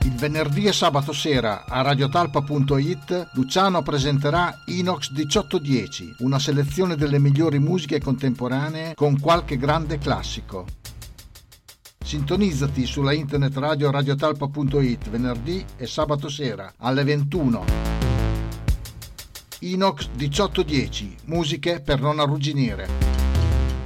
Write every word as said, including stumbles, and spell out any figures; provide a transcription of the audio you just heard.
Il venerdì e sabato sera a radiotalpa punto it Luciano presenterà Inox diciotto dieci, una selezione delle migliori musiche contemporanee con qualche grande classico. Sintonizzati sulla internet radio radiotalpa punto it venerdì e sabato sera alle ventuno. Inox diciotto dieci, musiche per non arrugginire.